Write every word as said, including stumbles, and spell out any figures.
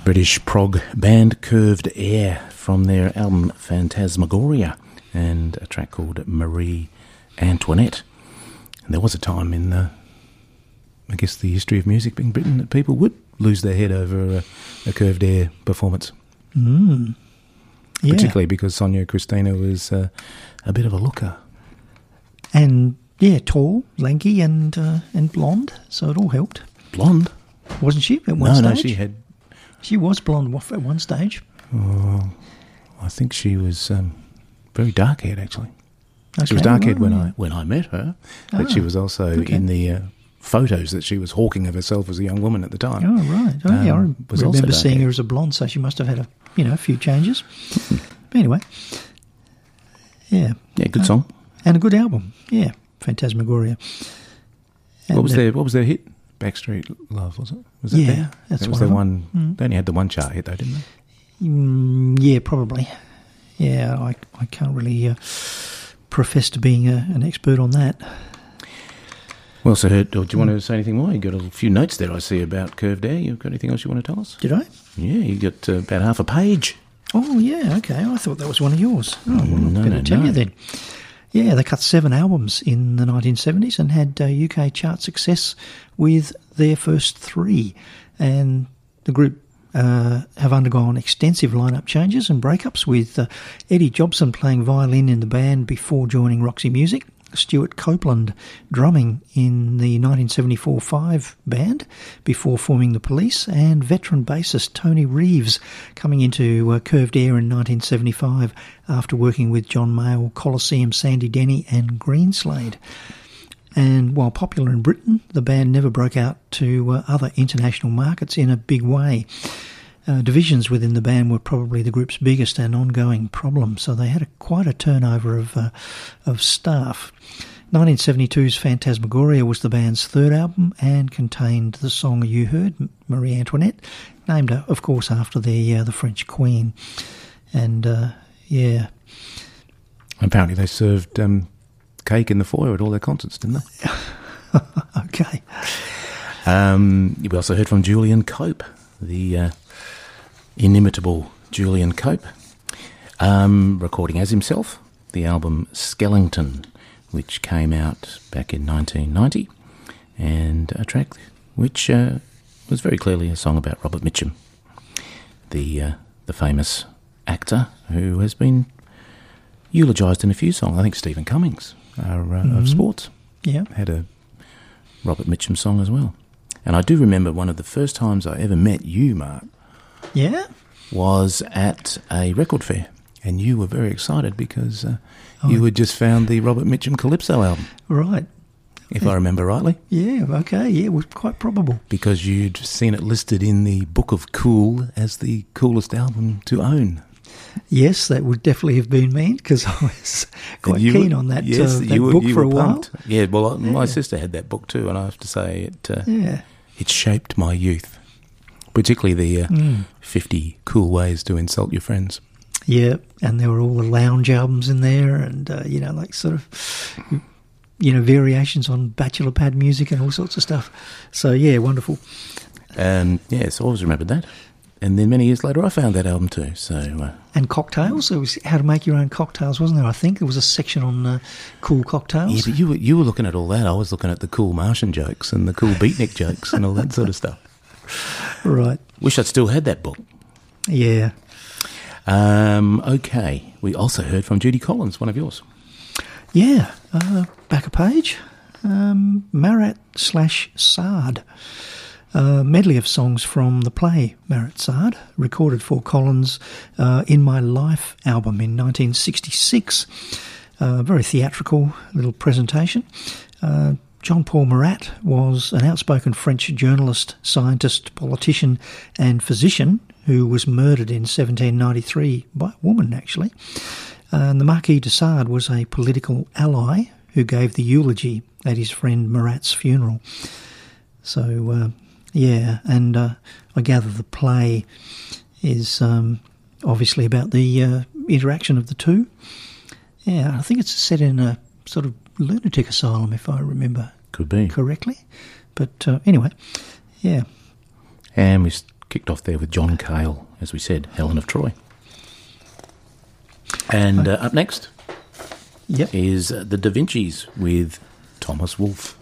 British prog band Curved Air from their album Phantasmagoria and a track called Marie Antoinette. And there was a time in the, I guess, the history of music in Britain that people would lose their head over a, a Curved Air performance. Mm. Yeah. Particularly because Sonia Christina was uh, a bit of a looker. And, yeah, tall, lanky and uh, and blonde, so it all helped. Blonde? Wasn't she at one no, stage? No, she had... She was blonde at one stage. Oh, I think she was um, very dark-haired, actually. Okay, she was dark-haired right, when yeah. I when I met her, but Ah, she was also okay. in the uh, photos that she was hawking of herself as a young woman at the time. Oh, right. Oh, Um, yeah, I was also remember seeing dark-haired. her as a blonde, so she must have had a, you know, a few changes. But anyway, yeah. Yeah, good Uh, song. And a good album, yeah, Phantasmagoria. And What was uh, their What was their hit? Backstreet Love, was it? Was that Yeah, there? that's that was one their of them. one. Mm. They only had the one chart hit though, didn't they? Mm, yeah, probably. Yeah, I, I can't really uh, profess to being a, an expert on that. Well, so heard, do you want to say anything more? You got a few notes there I see about Curved Air. You got anything else you want to tell us? Did I? Yeah, you got uh, about half a page. Oh, yeah, okay. I thought that was one of yours. Oh, well, No, I'm going no, to tell no. you then. Yeah, they cut seven albums in the nineteen seventies and had uh, U K chart success with their first three. And the group uh, have undergone extensive lineup changes and breakups, with uh, Eddie Jobson playing violin in the band before joining Roxy Music, Stuart Copeland drumming in the nineteen seventy-four Five band before forming the Police, and veteran bassist Tony Reeves coming into uh, Curved Air in nineteen seventy-five after working with John Mayall, Colosseum, Sandy Denny and Greenslade. And while popular in Britain, the band never broke out to uh, other international markets in a big way. Uh, divisions within the band were probably the group's biggest and ongoing problem, so they had a, quite a turnover of uh, of staff. nineteen seventy-two's Phantasmagoria was the band's third album and contained the song you heard, Marie Antoinette, named, uh, of course, after the uh, the French Queen. And, uh, yeah... Apparently they served um, cake in the foyer at all their concerts, didn't they? Okay. Um, we also heard from Julian Cope, the uh, inimitable Julian Cope, um, recording as himself the album Skellington, which came out back in nineteen ninety, and a track which uh, was very clearly a song about Robert Mitchum, the uh, the famous actor who has been eulogised in a few songs. I think Stephen Cummings uh, uh, Mm-hmm. of Sports Yeah. had a Robert Mitchum song as well. And I do remember one of the first times I ever met you, Mark, Yeah? was at a record fair. And you were very excited because uh, Oh. you had just found the Robert Mitchum Calypso album, Right. if I remember rightly, Yeah, okay. Yeah, it was quite probable. because you'd seen it listed in the Book of Cool as the coolest album to own. Yes, that would definitely have been me, because I was quite And you keen were- on that, yes, uh, that you were- book you for a were while. pumped. Yeah, well, my Yeah. sister had that book too, and I have to say it uh, Yeah. it shaped my youth, particularly the uh, Mm. fifty cool ways to insult your friends. Yeah, and there were all the lounge albums in there, and, uh, you know, like sort of, you know, variations on Bachelor Pad music and all sorts of stuff. So, yeah, wonderful. Um, yeah, so I always remembered that. And then many years later, I found that album too. So uh, And cocktails. There was how to make your own cocktails, wasn't there? I think there was a section on uh, cool cocktails. yeah, but you were you were looking at all that. I was looking at the cool Martian jokes and the cool beatnik jokes and all that sort of stuff. Right. Wish I'd still had that book. Yeah. Um, okay, we also heard from Judy Collins, one of yours. Yeah. Uh, back a page. Um, Marat slash Sard. A medley of songs from the play Marat Sard, recorded for Collins' uh, In My Life album in nineteen sixty-six. Uh, very theatrical little presentation. Uh, John Paul Marat was an outspoken French journalist, scientist, politician and physician who was murdered in seventeen ninety-three by a woman, actually. And the Marquis de Sade was a political ally who gave the eulogy at his friend Marat's funeral. So, uh, yeah, and uh, I gather the play is um, obviously about the uh, interaction of the two. Yeah, I think it's set in a sort of lunatic asylum, if I remember Could be. correctly. But uh, anyway, yeah. And we kicked off there with John Cale, as we said, Helen of Troy. And uh, up next Yep. is uh, the Da Vinci's with Thomas Wolfe.